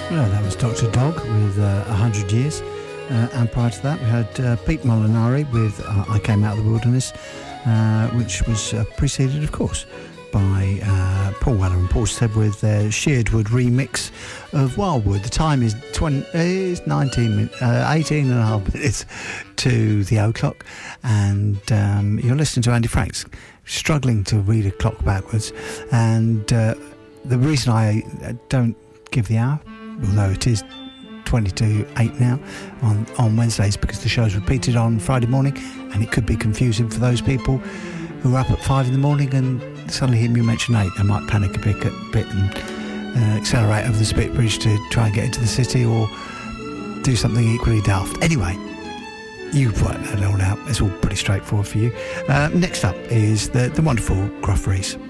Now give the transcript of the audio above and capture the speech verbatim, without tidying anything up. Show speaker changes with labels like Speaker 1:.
Speaker 1: Well, that was Doctor Dog with uh, one hundred years. Uh, and prior to that, we had uh, Pete Molinari with uh, I Came Out of the Wilderness, uh, which was uh, preceded, of course, by uh, Paul Weller and Paul Stead with their Sheardwood remix of Wildwood. The time is twenty, is nineteen, uh, eighteen and a half minutes to the o'clock, and um, you're listening to Andy Franks, struggling to read a clock backwards. And uh, the reason I don't give the hour, although it is twenty to eight now on, on Wednesdays, because the show's repeated on Friday morning, and it could be confusing for those people who are up at five in the morning and suddenly hear me mention eight. They might panic a bit, a bit and uh, accelerate over the Spit Bridge to try and get into the city, or do something equally daft. Anyway, you've worked that all out. It's all pretty straightforward for you. Uh, next up is the, the wonderful Gruff Rhys.